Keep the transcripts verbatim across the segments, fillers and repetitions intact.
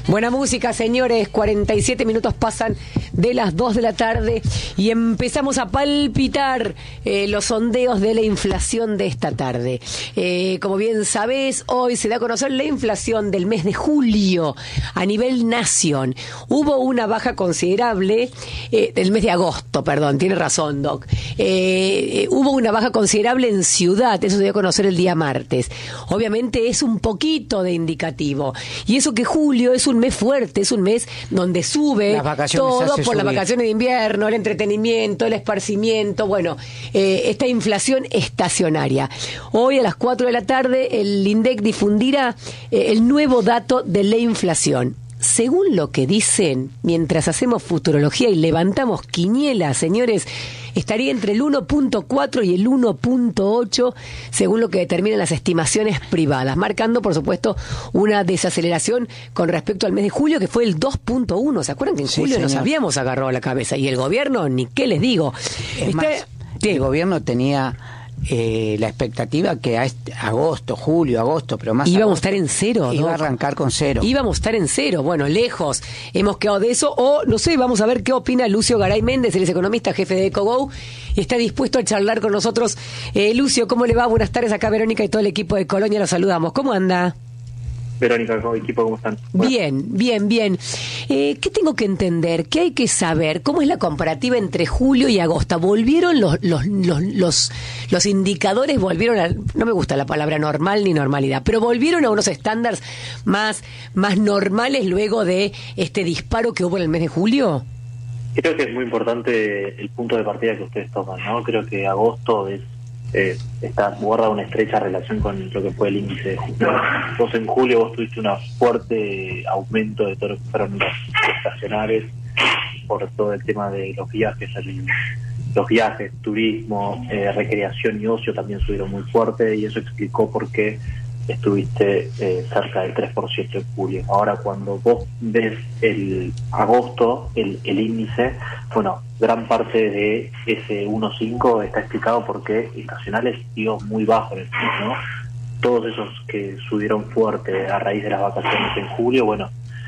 Buena música, señores. cuarenta y siete minutos pasan de las dos de la tarde y empezamos a palpitar eh, los sondeos de la inflación de esta tarde. Eh, como bien sabés, hoy se da a conocer la inflación del mes de julio a nivel nación. Hubo una baja considerable, eh, del mes de agosto, perdón, tiene razón, Doc. Eh, eh, hubo una baja considerable en Ciudad, eso se dio a conocer el día martes. Obviamente es un poquito de indicativo. Y eso que julio es un mes fuerte, es un mes donde sube todo por subir. Las vacaciones de invierno, el entretenimiento, el esparcimiento, bueno, eh, esta inflación estacionaria. Hoy a las cuatro de la tarde el INDEC difundirá eh, el nuevo dato de la inflación. Según lo que dicen, mientras hacemos futurología y levantamos quinielas, señores, estaría entre el uno punto cuatro y el uno punto ocho, según lo que determinan las estimaciones privadas, marcando, por supuesto, una desaceleración con respecto al mes de julio, que fue el dos punto uno. ¿Se acuerdan que en julio sí, nos habíamos agarrado la cabeza? Y el gobierno, ni qué les digo. Es Está... más, el gobierno tenía... Eh, la expectativa que a este, agosto, julio, agosto, pero más íbamos agosto, a estar en cero, iba ¿no? a arrancar con cero. Íbamos a estar en cero, bueno, lejos. Hemos quedado de eso, o no sé, vamos a ver qué opina Lucio Garay Méndez, él es economista, jefe de EcoGo, y está dispuesto a charlar con nosotros. Eh, Lucio, ¿cómo le va? Buenas tardes, acá Verónica y todo el equipo de Colonia, los saludamos. ¿Cómo anda? Verónica, ¿cómo equipo? ¿Cómo están? Bueno. Bien, bien, bien. Eh, ¿Qué tengo que entender? ¿Qué hay que saber? ¿Cómo es la comparativa entre julio y agosto? ¿Volvieron los los los los, los indicadores? ¿Volvieron a, no me gusta la palabra normal ni normalidad, pero volvieron a unos estándares más, más normales luego de este disparo que hubo en el mes de julio? Creo que es muy importante el punto de partida que ustedes toman, ¿no? Creo que agosto es Eh, está, guarda una estrecha relación con lo que fue el índice de julio. Vos en julio vos tuviste un fuerte aumento de todo lo que fueron los estacionales por todo el tema de los viajes, el, los viajes, turismo, eh, recreación y ocio también subieron muy fuerte, y eso explicó por qué estuviste eh, cerca del tres por ciento en julio. Ahora cuando vos ves el agosto, el, el índice, bueno, gran parte de ese uno punto cinco está explicado porque estacionales dio muy bajo en el mes, ¿no? Todos esos que subieron fuerte a raíz de las vacaciones en julio, bueno,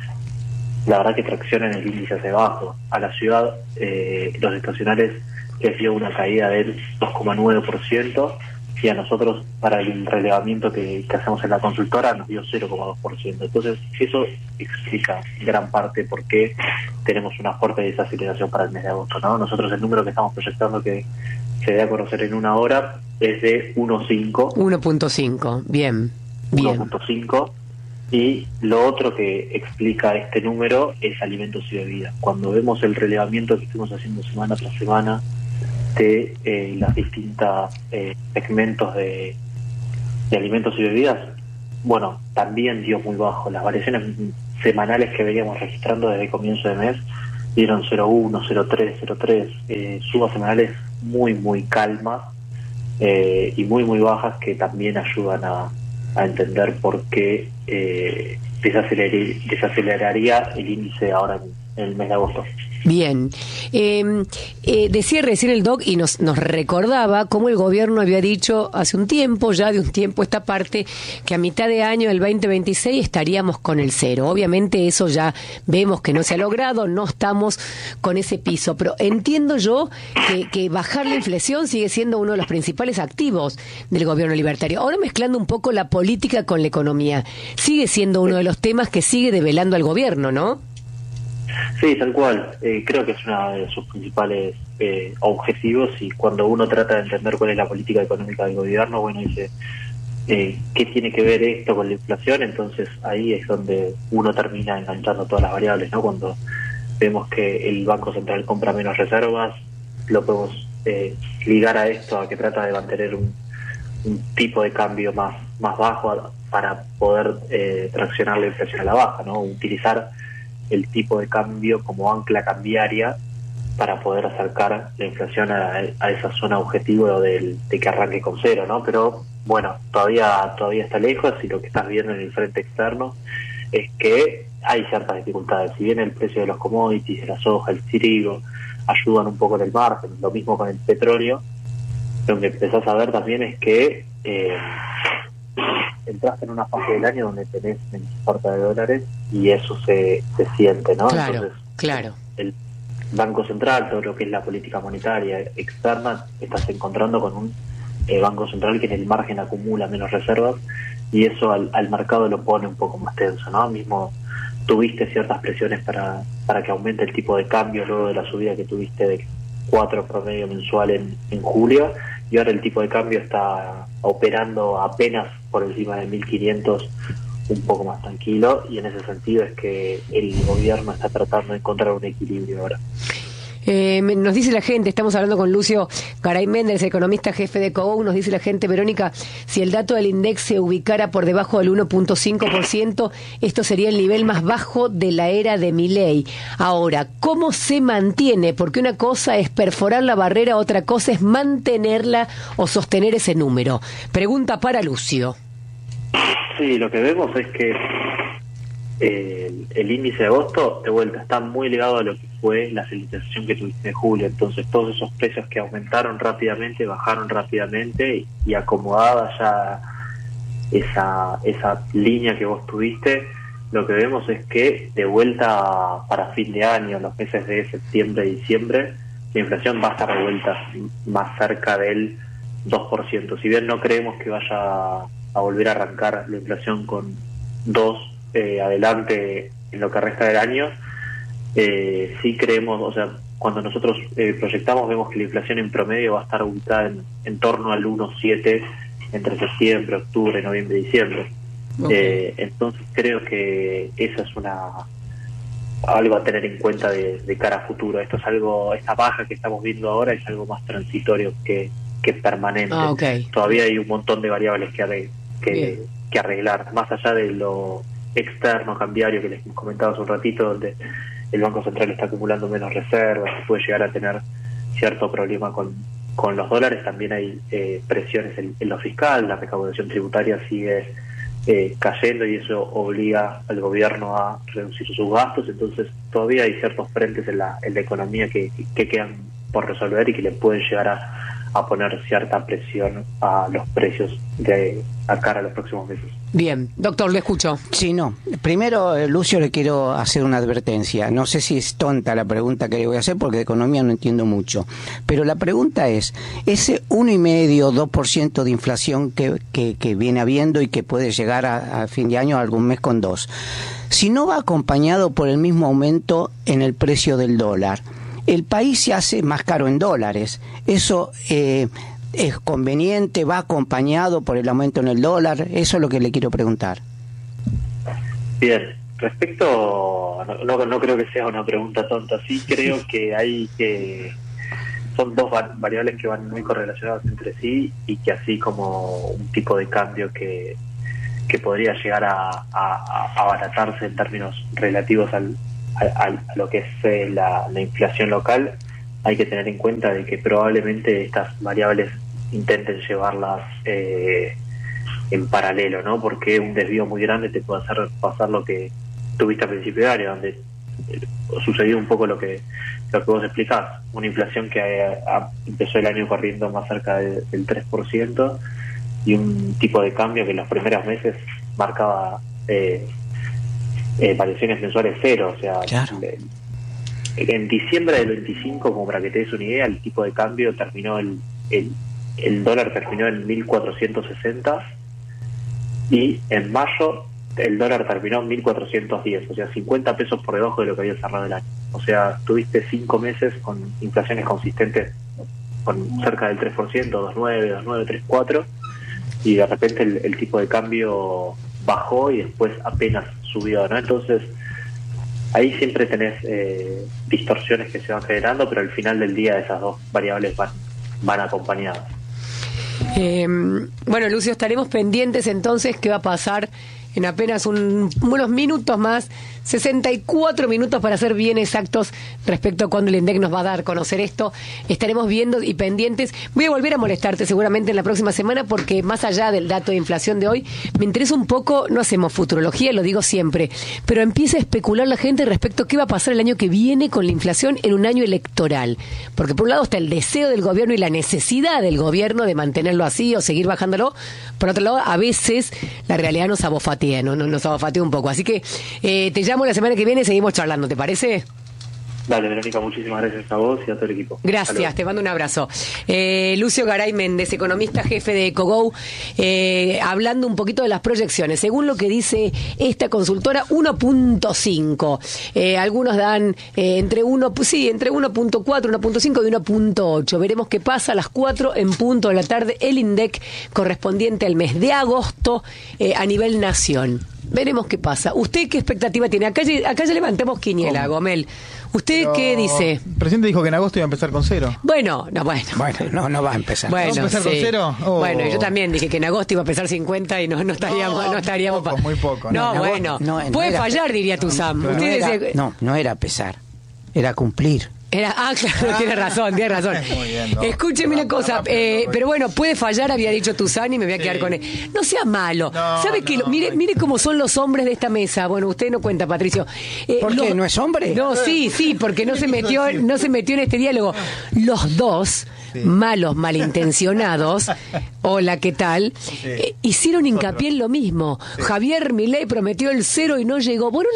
la verdad que traccionan el índice hacia abajo. A la ciudad, eh, los estacionales les dio una caída del dos coma nueve por ciento, y a nosotros, para el relevamiento que, que hacemos en la consultora, nos dio cero coma dos por ciento. Entonces, eso explica gran parte por qué tenemos una fuerte desaceleración para el mes de agosto, ¿no? Nosotros el número que estamos proyectando que se dé a conocer en una hora es de uno punto cinco. uno punto cinco, bien, bien. uno punto cinco. Y lo otro que explica este número es alimentos y bebidas. Cuando vemos el relevamiento que estuvimos haciendo semana tras semana de eh, las distintas eh, segmentos de, de alimentos y bebidas, bueno, también dio muy bajo. Las variaciones semanales que veníamos registrando desde el comienzo de mes dieron cero coma uno, cero coma tres, cero coma tres, eh, subas semanales muy, muy calmas eh, y muy, muy bajas, que también ayudan a, a entender por qué eh, desaceleraría, desaceleraría el índice ahora en, en el mes de agosto. Bien. Eh, eh, decía recién el Doc y nos, nos recordaba cómo el gobierno había dicho hace un tiempo, ya de un tiempo esta parte, que a mitad de año del veinte veintiséis estaríamos con el cero. Obviamente eso ya vemos que no se ha logrado, no estamos con ese piso, pero entiendo yo que, que bajar la inflación sigue siendo uno de los principales activos del gobierno libertario. Ahora, mezclando un poco la política con la economía, sigue siendo uno de los temas que sigue develando al gobierno, ¿no? Sí, tal cual. Eh, creo que es uno de sus principales eh, objetivos, y cuando uno trata de entender cuál es la política económica del gobierno, bueno, dice, eh, ¿qué tiene que ver esto con la inflación? Entonces ahí es donde uno termina enganchando todas las variables, ¿no? Cuando vemos que el Banco Central compra menos reservas, lo podemos eh, ligar a esto, a que trata de mantener un, un tipo de cambio más, más bajo para poder eh, traccionar la inflación a la baja, ¿no? Utilizar el tipo de cambio como ancla cambiaria para poder acercar la inflación a, a esa zona objetivo del, de que arranque con cero, ¿no? Pero bueno, todavía todavía está lejos, y lo que estás viendo en el frente externo es que hay ciertas dificultades. Si bien el precio de los commodities, de la soja, el trigo, ayudan un poco en el margen, lo mismo con el petróleo, lo que empezás a ver también es que eh, entraste en una fase del año donde tenés menos oferta de dólares y eso se, se siente, ¿no? Claro, Entonces, claro. El Banco Central, todo lo que es la política monetaria externa, estás encontrando con un eh, Banco Central que en el margen acumula menos reservas y eso al, al mercado lo pone un poco más tenso, ¿no? Mismo tuviste ciertas presiones para, para que aumente el tipo de cambio luego de la subida que tuviste de cuatro promedio mensual en, en julio, y ahora el tipo de cambio está operando apenas por encima de mil quinientos, un poco más tranquilo, y en ese sentido es que el gobierno está tratando de encontrar un equilibrio ahora. Eh, nos dice la gente, estamos hablando con Lucio Garay Méndez, economista jefe de Cobou, nos dice la gente, Verónica, si el dato del INDEC se ubicara por debajo del uno punto cinco por ciento, esto sería el nivel más bajo de la era de Milei. Ahora, ¿cómo se mantiene? Porque una cosa es perforar la barrera, otra cosa es mantenerla o sostener ese número. Pregunta para Lucio. Sí, lo que vemos es que el, el índice de agosto, de vuelta, está muy ligado a lo que fue la felicitación que tuviste en julio. Entonces todos esos precios que aumentaron rápidamente, bajaron rápidamente y, y acomodada ya esa, esa línea que vos tuviste, lo que vemos es que de vuelta para fin de año, los meses de septiembre y diciembre, la inflación va a estar de vuelta más cerca del dos por ciento. Si bien no creemos que vaya a volver a arrancar la inflación con dos eh, adelante en lo que resta del año, eh, sí creemos, o sea, cuando nosotros eh, proyectamos vemos que la inflación en promedio va a estar ubicada en, en torno al uno coma siete entre septiembre, octubre, noviembre y diciembre. Okay. Eh, entonces creo que esa es una algo a tener en cuenta de, de cara a futuro. Esto es algo, esta baja que estamos viendo ahora es algo más transitorio que, que permanente. Ah, okay. Todavía hay un montón de variables que, arreglar, que, que arreglar, más allá de lo externo cambiario que les hemos comentado hace un ratito, donde el Banco Central está acumulando menos reservas, puede llegar a tener cierto problema con, con los dólares. También hay eh, presiones en, en lo fiscal, la recaudación tributaria sigue eh, cayendo y eso obliga al gobierno a reducir sus gastos. Entonces todavía hay ciertos frentes en la, en la economía que, que quedan por resolver y que le pueden llegar a, a poner cierta presión a los precios de a cara a los próximos meses. Bien, doctor, le escucho. Sí, no. Primero, eh, Lucio, le quiero hacer una advertencia. No sé si es tonta la pregunta que le voy a hacer porque de economía no entiendo mucho. Pero la pregunta es, ese uno y medio, dos por ciento de inflación que, que, que viene habiendo y que puede llegar a, a fin de año, algún mes con dos, si no va acompañado por el mismo aumento en el precio del dólar, el país se hace más caro en dólares. Eso eh, es conveniente, va acompañado por el aumento en el dólar. Eso es lo que le quiero preguntar. Bien, respecto, no, no, no creo que sea una pregunta tonta. Sí creo que hay que son dos variables que van muy correlacionadas entre sí y que así como un tipo de cambio que que podría llegar a, a, a abaratarse en términos relativos al A, a lo que es eh, la, la inflación local, hay que tener en cuenta de que probablemente estas variables intenten llevarlas eh, en paralelo, ¿no? Porque un desvío muy grande te puede hacer pasar lo que tuviste a principio de año, donde eh, sucedió un poco lo que lo que vos explicás, una inflación que eh, a, empezó el año corriendo más cerca de, del tres por ciento y un tipo de cambio que en los primeros meses marcaba eh, Eh, variaciones mensuales cero, o sea, claro. eh, en diciembre del veinticinco, como para que te des una idea, el tipo de cambio terminó, el, el, el dólar terminó en mil cuatrocientos sesenta y en mayo el dólar terminó en mil cuatrocientos diez, o sea, cincuenta pesos por debajo de lo que había cerrado el año. O sea, tuviste cinco meses con inflaciones consistentes con cerca del tres por ciento, dos coma nueve, dos coma nueve, tres coma cuatro, y de repente el, el tipo de cambio bajó y después apenas subió, ¿no? Entonces ahí siempre tenés eh, distorsiones que se van generando, pero al final del día esas dos variables van, van acompañadas. Eh, bueno, Lucio, estaremos pendientes entonces qué va a pasar en apenas un, unos minutos más, sesenta y cuatro minutos para ser bien exactos respecto a cuándo el INDEC nos va a dar a conocer esto. Estaremos viendo y pendientes. Voy a volver a molestarte seguramente en la próxima semana porque más allá del dato de inflación de hoy, me interesa un poco, no hacemos futurología, lo digo siempre, pero empieza a especular la gente respecto a qué va a pasar el año que viene con la inflación en un año electoral. Porque por un lado está el deseo del gobierno y la necesidad del gobierno de mantenerlo así o seguir bajándolo. Por otro lado, a veces la realidad nos abofatea, ¿no? Nos abofatea un poco. Así que eh, te llamo la semana que viene y seguimos charlando, ¿te parece? Dale, Verónica, muchísimas gracias a vos y a todo el equipo. Gracias, te mando un abrazo. Eh, Lucio Garay Méndez, economista jefe de EcoGo, eh, hablando un poquito de las proyecciones. Según lo que dice esta consultora, uno punto cinco. Eh, algunos dan eh, entre uno, sí, entre uno punto cuatro, uno punto cinco y uno punto ocho. Veremos qué pasa a las cuatro en punto de la tarde, el INDEC correspondiente al mes de agosto eh, a nivel nación. Veremos qué pasa. ¿Usted qué expectativa tiene? Acá, acá ya levantamos quiniela, ¿Cómo? Gomel. ¿Usted Pero qué dice? El presidente dijo que en agosto iba a empezar con cero. Bueno, no, bueno. Bueno, no, no va a empezar. Bueno, ¿Va a empezar sí. con cero? Oh. Bueno, yo también dije que en agosto iba a empezar cincuenta y no, no estaríamos... No, no estaríamos muy poco, muy poco. No, no bueno. No, no puede era, fallar, diría Tuzam. No, Usted no, era, decía... no, no era pesar, era cumplir. Era, ah, claro, ah, tiene razón, tiene razón. Muy bien, no. Escúcheme una cosa, eh, pero bueno, puede fallar, había dicho Tuzán y me voy a quedar sí. con él. No sea malo. No, ¿Sabe no, que lo, mire, mire cómo son los hombres de esta mesa? Bueno, usted no cuenta, Patricio. Eh, ¿Por los, qué? ¿No es hombre? No, sí, sí, porque no se metió, no se metió en este diálogo. Los dos, sí. malos, malintencionados, hola, ¿qué tal? Sí. Eh, hicieron hincapié en lo mismo. Sí. Javier Milei prometió el cero y no llegó. Bueno,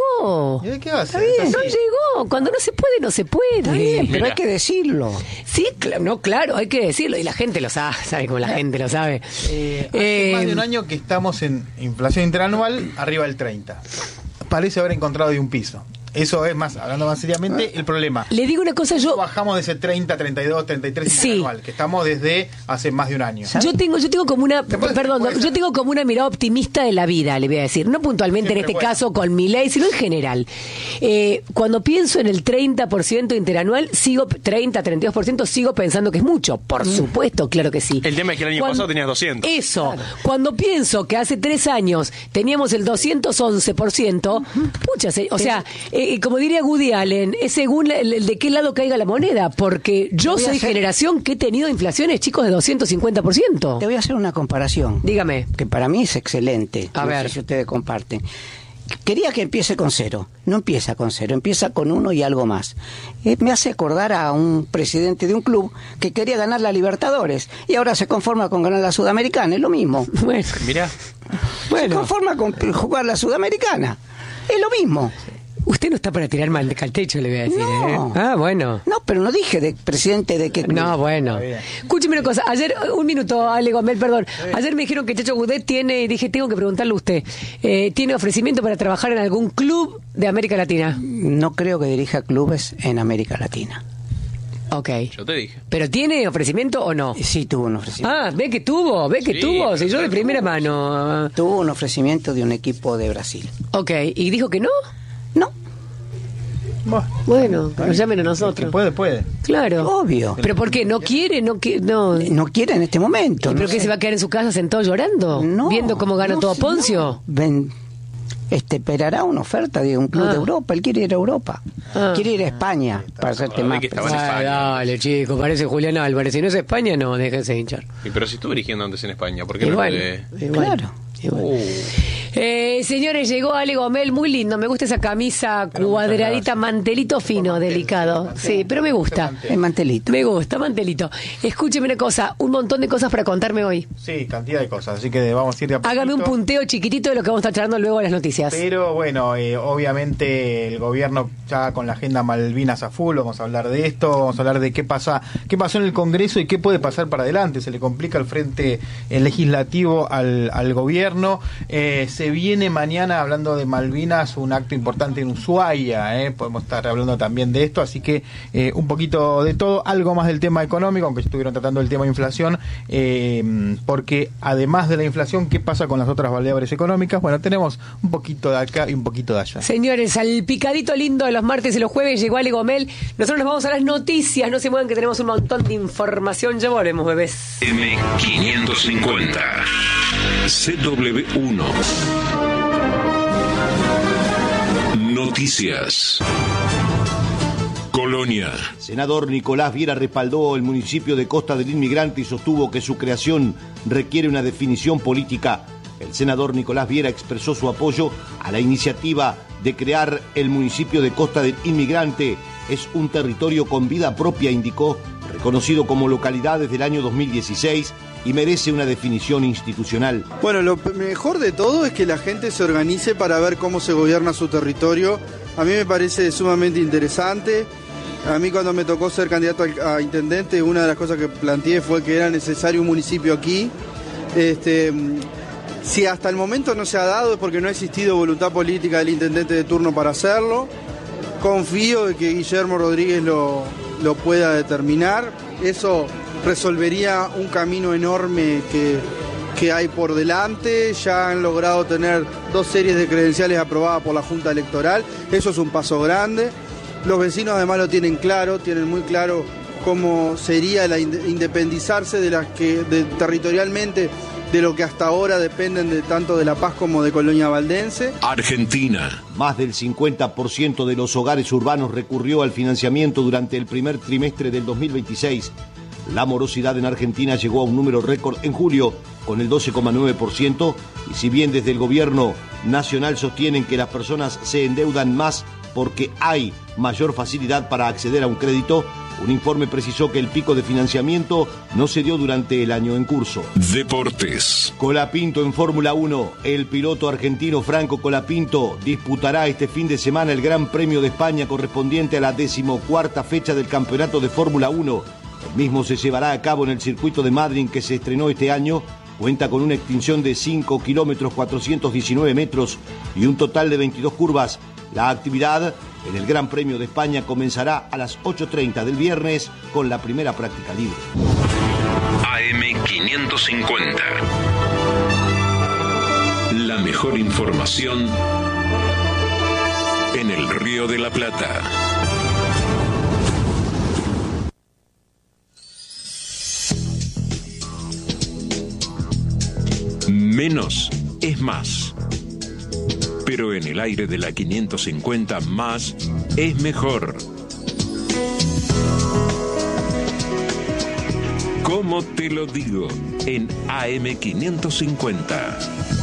no llegó. ¿Y qué va a hacer? No llegó. Cuando no se puede, no se puede. Está bien, pero hay que decirlo. Sí, cl- no, claro, hay que decirlo. Y la gente lo sabe, sabe como la gente lo sabe. Eh, hace eh, más de un año que estamos en inflación interanual arriba del treinta. Parece haber encontrado de un piso. Eso es más, hablando más seriamente, el problema. Le digo una cosa, yo... Bajamos de ese treinta, treinta y dos, treinta y tres sí. interanual, que estamos desde hace más de un año. Yo tengo, yo tengo como una, puede, perdón, yo tengo como una mirada optimista de la vida, le voy a decir. No puntualmente Siempre en este bueno. caso con Milei, sino en general. Eh, cuando pienso en el treinta por ciento interanual, sigo, treinta, treinta y dos por ciento, sigo pensando que es mucho. Por mm. supuesto, claro que sí. El tema es que el año cuando, pasado tenías doscientos. Eso. Claro. Cuando pienso que hace tres años teníamos el doscientos once por ciento, uh-huh. pucha, o sea, eh, como diría Woody Allen, es según el, el de qué lado caiga la moneda, porque yo soy hacer... generación que he tenido inflaciones, chicos, de doscientos cincuenta por ciento. Te voy a hacer una comparación. Dígame. Que para mí es excelente. A no ver. sé si ustedes comparten. Quería que empiece con cero. No empieza con cero, empieza con uno y algo más. Eh, me hace acordar a un presidente de un club que quería ganar la Libertadores y ahora se conforma con ganar la Sudamericana. Es lo mismo. Bueno, mirá. Bueno. Se conforma con jugar la Sudamericana. Es lo mismo. Usted no está para tirar mal de caltecho, le voy a decir. No. ¿eh? Ah, bueno. No, pero no dije de presidente de qué club. No, bueno. Escúcheme una cosa. Ayer, un minuto, Ale Gomel, perdón. Ayer me dijeron que Chacho Goudet tiene, y dije, tengo que preguntarle a usted, eh, ¿tiene ofrecimiento para trabajar en algún club de América Latina? No creo que dirija clubes en América Latina. Ok. Yo te dije. ¿Pero tiene ofrecimiento o no? Sí, tuvo un ofrecimiento. Ah, ve que tuvo, ve que Sí, tuvo. Si yo de primera tuvo. mano. Tuvo un ofrecimiento de un equipo de Brasil. Ok. ¿Y dijo que no? No. Bueno, que nos llamen a nosotros. Que puede, puede. Claro. Obvio. ¿Pero por qué? ¿No quiere? ¿No quiere? No. No quiere en este momento. ¿Y pero no qué sé. se va a quedar en su casa sentado llorando? No, viendo cómo gana no, todo sí, Poncio. no. Ven, este, esperará una oferta de un club Ah. de Europa. Él quiere ir a Europa. Ah. Quiere ir a España, para hacerte Ah, más. que estaba en preciso. Ay, España. dale, chico, parece Julián Álvarez. Si no es España, no, déjense hinchar. Y pero si estuve dirigiendo antes en España, ¿por qué Y no bueno, puede? y bueno, Claro. y bueno. Uh. Eh, señores, llegó Ale Gomel, muy lindo. Me gusta esa camisa cuadradita, mantelito fino, delicado. Sí, pero me gusta. El mantelito. Me gusta, mantelito. Escúcheme una cosa, un montón de cosas para contarme hoy. Sí, cantidad de cosas, así que vamos a ir de a poquito. Hágame un punteo chiquitito de lo que vamos a estar charlando luego en las noticias. Pero bueno, eh, obviamente el gobierno ya con la agenda Malvinas a full, vamos a hablar de esto, vamos a hablar de qué pasa, qué pasó en el Congreso y qué puede pasar para adelante. Se le complica el frente eh, legislativo al, al gobierno. Eh, se viene mañana, hablando de Malvinas, un acto importante en Ushuaia, eh, podemos estar hablando también de esto, así que eh, un poquito de todo, algo más del tema económico, aunque estuvieron tratando el tema de inflación, eh, porque además de la inflación, ¿qué pasa con las otras variables económicas? Bueno, tenemos un poquito de acá y un poquito de allá. Señores, al picadito lindo de los martes y los jueves llegó Ale Gomel. Nosotros nos vamos a las noticias, no se muevan que tenemos un montón de información. Ya volvemos, bebés. M quinientos cincuenta C W uno Noticias. Colonia. Senador Nicolás Viera respaldó el municipio de Costa del Inmigrante y sostuvo que su creación requiere una definición política. El senador Nicolás Viera expresó su apoyo a la iniciativa de crear el municipio de Costa del Inmigrante. Es un territorio con vida propia, indicó, reconocido como localidad desde el año dos mil dieciséis y merece una definición institucional. Bueno, lo mejor de todo es que la gente se organice para ver cómo se gobierna su territorio. A mí me parece sumamente interesante. A mí cuando me tocó ser candidato a intendente, una de las cosas que planteé fue que era necesario un municipio aquí. Este, si hasta el momento no se ha dado es porque no ha existido voluntad política del intendente de turno para hacerlo. Confío de que Guillermo Rodríguez lo, lo pueda determinar. Eso resolvería un camino enorme que, que hay por delante. Ya han logrado tener dos series de credenciales aprobadas por la Junta Electoral. Eso es un paso grande. Los vecinos además lo tienen claro, tienen muy claro cómo sería la independizarse de las que de, territorialmente de lo que hasta ahora dependen de tanto de La Paz como de Colonia Valdense. Argentina. Más del cincuenta por ciento de los hogares urbanos recurrió al financiamiento durante el primer trimestre del dos mil veintiséis. La morosidad en Argentina llegó a un número récord en julio, con el doce coma nueve por ciento, y si bien desde el gobierno nacional sostienen que las personas se endeudan más porque hay mayor facilidad para acceder a un crédito, un informe precisó que el pico de financiamiento no se dio durante el año en curso. Deportes. Colapinto en Fórmula uno. El piloto argentino Franco Colapinto disputará este fin de semana el Gran Premio de España correspondiente a la decimocuarta fecha del Campeonato de Fórmula uno. El mismo se llevará a cabo en el circuito de Madrid que se estrenó este año. Cuenta con una extensión de cinco kilómetros cuatrocientos diecinueve metros y un total de veintidós curvas. La actividad en el Gran Premio de España comenzará a las ocho treinta del viernes con la primera práctica libre. A M quinientos cincuenta. La mejor información en el Río de la Plata. Menos es más. Pero en el aire de la quinientos cincuenta, más es mejor. ¿Cómo te lo digo? En A M quinientos cincuenta.